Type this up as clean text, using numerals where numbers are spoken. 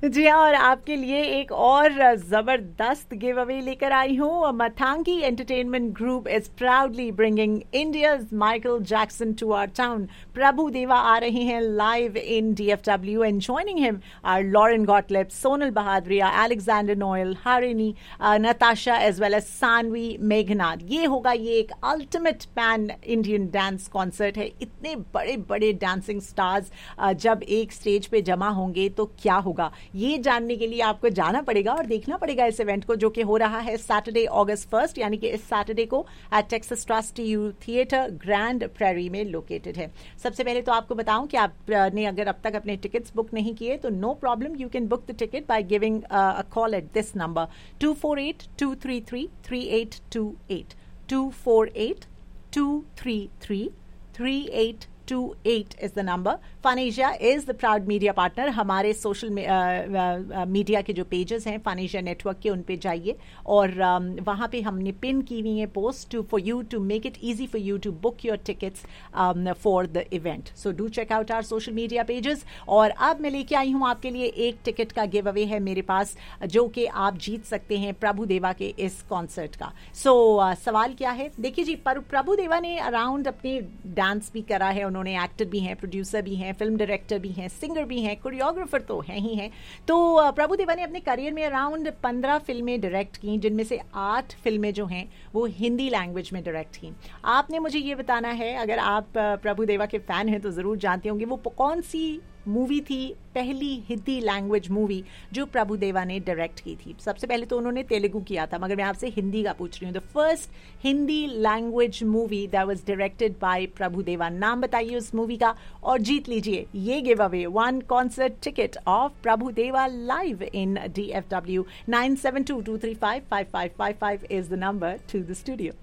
जी हाँ, और आपके लिए एक और जबरदस्त गिव अवे लेकर आई हूँ. मथांकी entertainment group is proudly bringing India's Michael Jackson to our town. प्रभु देवा आ रहे हैं live in DFW and joining him are Lauren Gottlieb, Sonal बहादुरिया, Alexander Noel, Harini, Natasha as well as Saanvi Meghnath. ये होगा, ये एक ultimate pan Indian dance concert है. इतने बड़े बड़े डांसिंग स्टार्स जब एक स्टेज पे जमा होंगे तो क्या होगा, ये जानने के लिए आपको जाना पड़ेगा और देखना पड़ेगा इस इवेंट को, जो कि हो रहा है सैटरडे August 1 यानी कि इस सैटरडे को eight Texas trust you theatre grand prairie में लोकेटेड है. सबसे पहले तो आपको बताऊं कि आपने अगर अब तक अपने टिकट्स बुक नहीं किए तो no problem, you can book the ticket by giving a call at this number 248-233-3828. 248-233-3828 is the number. Fun Asia is the proud media partner. हमारे सोशल मीडिया के जो पेजेस हैं फन एशिया नेटवर्क के, उन पे जाइए और वहाँ पे हमने पिन की हुई है post for you to make it easy for you to book your tickets for the event. So do check out our social media pages. और अब मैं लेके आई हूँ आपके लिए एक टिकट का गिव अवे है मेरे पास, जो कि आप जीत सकते हैं प्रभु देवा के इस कॉन्सर्ट का. सो सवाल क्या है, देखिए जी, प्रभु देवा ने अराउंड अपने डांस भी करा है, उन्होंने एक्टर भी हैं, प्रोड्यूसर भी हैं, फिल्म डायरेक्टर भी हैं, सिंगर भी हैं, कोरियोग्राफर तो हैं ही हैं. तो प्रभु देवा ने अपने करियर में अराउंड 15 फिल्में डायरेक्ट की, जिनमें से 8 फिल्में जो हैं वो हिंदी लैंग्वेज में डायरेक्ट की. आपने मुझे ये बताना है, अगर आप प्रभु देवा के फैन हैं तो ज़रूर जानते होंगे वो कौन सी मूवी थी, पहली हिंदी लैंग्वेज मूवी जो प्रभु देवा ने डायरेक्ट की थी. सबसे पहले तो उन्होंने तेलुगु किया था, मगर मैं आपसे हिंदी का पूछ रही हूँ. The first Hindi language movie that was directed by प्रभु देवा. नाम बताइए उस मूवी का और जीत लीजिए ये give away 1 concert ticket of प्रभु देवा live in DFW. 9722355555 is the number to the studio.